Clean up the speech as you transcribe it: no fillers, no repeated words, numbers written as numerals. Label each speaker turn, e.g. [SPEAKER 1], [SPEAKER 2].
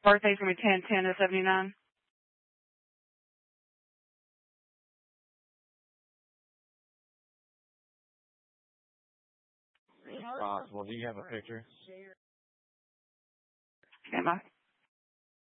[SPEAKER 1] Birthday's going to be 10/10/79.
[SPEAKER 2] It's possible. Do you have a picture?
[SPEAKER 1] Okay, bye.